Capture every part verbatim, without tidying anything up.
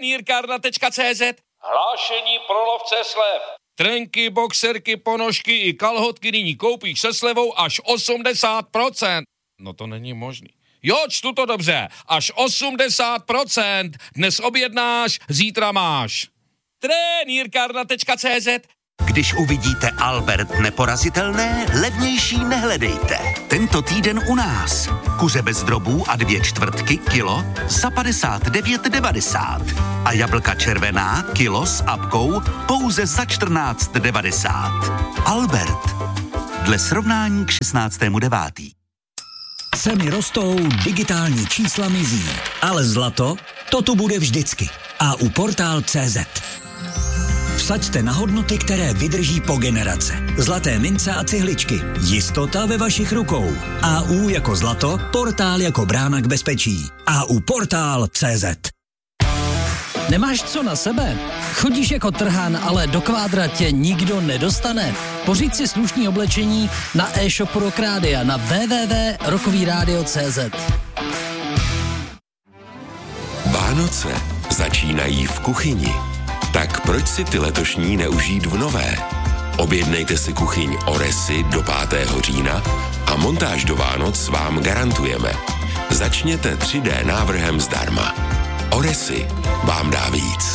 Trenýrkárna tečka cé zet. Hlášení pro lovce slev. Trenky, boxerky, ponožky i kalhotky nyní koupíš se slevou až osmdesát procent. No to není možný. Jo, čtu to dobře. Až osmdesát procent. Dnes objednáš, zítra máš. Trenýrkárna tečka cé zet. Když uvidíte Albert neporazitelné, levnější nehledejte. Tento týden u nás. Kuře bez drobů a dvě čtvrtky kilo za padesát devět devadesát. A jablka červená kilo s apkou pouze za čtrnáct devadesát. Albert. Dle srovnání k šestnáctému devátý. Ceny rostou, digitální čísla mizí, ale zlato, to tu bude vždycky. A u Portál tečka cé zet. Vsaďte na hodnoty, které vydrží po generace. Zlaté mince a cihličky. Jistota ve vašich rukou. A U jako zlato, portál jako brána k bezpečí. A U Portál tečka cé zet. Nemáš co na sebe? Chodíš jako trhan, ale do kvádra tě nikdo nedostane. Pořiď si slušný oblečení na e-shopu Rock Rádia na w w w tečka rockový rádio tečka cé zet. Vánoce začínají v kuchyni. Tak proč si ty letošní neužít v nové? Objednejte si kuchyň Oresy do pátého října a montáž do Vánoc vám garantujeme. Začněte tři dé návrhem zdarma. Oresy vám dá víc.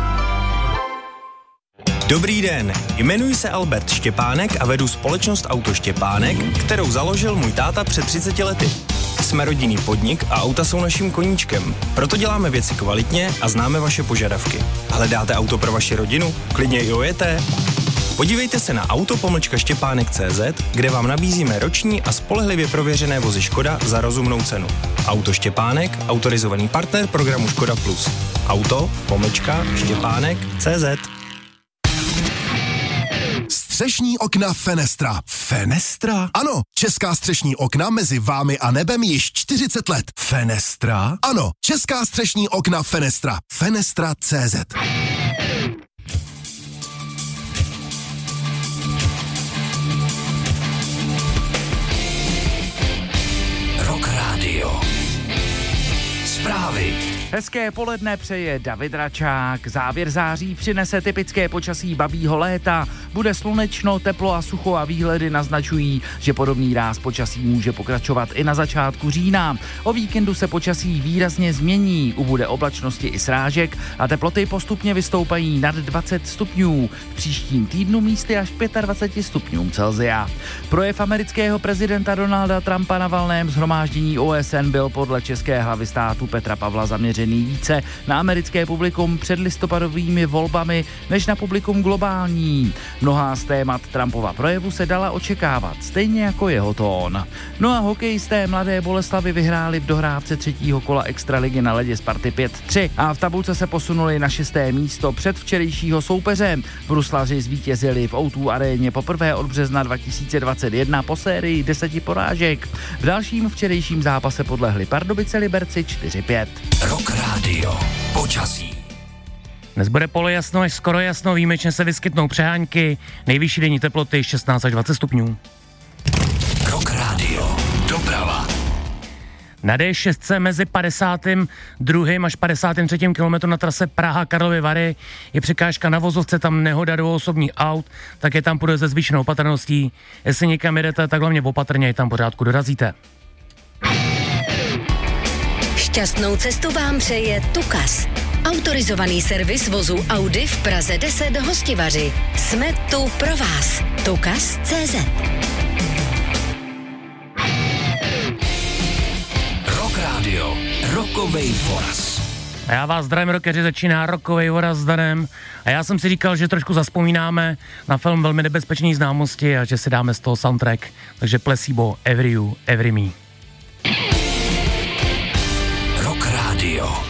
Dobrý den, jmenuji se Albert Štěpánek a vedu společnost Auto Štěpánek, kterou založil můj táta před třiceti lety. Jsme rodinný podnik a auta jsou naším koníčkem. Proto děláme věci kvalitně a známe vaše požadavky. Hledáte auto pro vaši rodinu? Klidně i ojeté? Podívejte se na auto pomlčka štěpánek tečka cé zet, kde vám nabízíme roční a spolehlivě prověřené vozy Škoda za rozumnou cenu. Auto Štěpánek, autorizovaný partner programu Škoda Plus. Auto pomlčka štěpánek tečka cé zet. Střešní okna Fenestra. Fenestra? Ano, česká střešní okna mezi vámi a nebem již čtyřicet let. Fenestra? Ano, česká střešní okna Fenestra. Fenestra tečka cé zet. Rock Radio. Zprávy. Hezké poledne přeje David Račák. Závěr září přinese typické počasí babího léta. Bude slunečno, teplo a sucho a výhledy naznačují, že podobný ráz počasí může pokračovat i na začátku října. O víkendu se počasí výrazně změní, ubude oblačnosti i srážek a teploty postupně vystoupají nad dvacet stupňů. V příštím týdnu místy až k dvaceti pěti stupňům Celsia. Projev amerického prezidenta Donalda Trumpa na valném shromáždění O S N byl podle české hlavy státu Petra Pavla zaměřený více na americké publikum před listopadovými volbami než na publikum globální. Mnohá z témat Trumpova projevu se dala očekávat, stejně jako jeho tón. No a hokejisté Mladé Boleslavi vyhráli v dohrávce třetího kola extraligy na ledě Sparty pět tři a v tabulce se posunuli na šesté místo před včerejšího soupeře. Bruslaři zvítězili v O dva aréně poprvé od března dva tisíce dvacet jedna po sérii deseti porážek. V dalším včerejším zápase podlehli Pardubice Liberci čtyři pět. Rock Radio. Počasí. Dnes bude polojasno až skoro jasno, výjimečně se vyskytnou přehánky, nejvyšší denní teploty šestnáct až dvacet stupňů. Rock Radio. Doprava. Na D šest mezi padesátým druhým až padesátým třetím kilometru na trase Praha-Karlovy Vary je překážka na vozovce, tam nehoda do osobních aut, tak je tam půjde se zvýšenou opatrností. Jestli někam jedete, tak hlavně opatrně, je tam pořádku dorazíte. Šťastnou cestu vám přeje Tukas. Autorizovaný servis vozu Audi v Praze deset Hostivaři. Jsme tu pro vás. Tukas tečka cé zet. Rock Radio. Rockovej voraz. A já vás zdravím, rockeři, začíná Rockovej voraz s Danem. A já jsem si říkal, že trošku zavzpomínáme na film Velmi nebezpečný známosti a že si dáme z toho soundtrack. Takže Placebo, Every You, Every Me. Rock Radio.